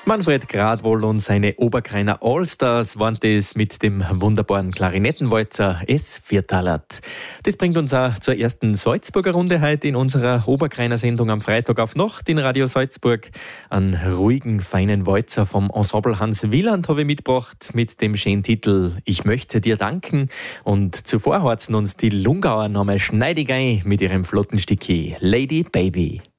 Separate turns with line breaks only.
Manfred Gradwohl und seine Oberkreiner Allstars waren das mit dem wunderbaren Klarinettenwalzer S. Viertalert. Das bringt uns auch zur ersten Salzburger Runde heute in unserer Oberkreiner Sendung am Freitag auf Nacht in Radio Salzburg. Einen ruhigen, feinen Walzer vom Ensemble Hans Wieland habe ich mitgebracht mit dem schönen Titel Ich möchte dir danken. Und zuvor heizen uns die Lungauer nochmal schneidig ein mit ihrem flotten Stückchen Lady Baby.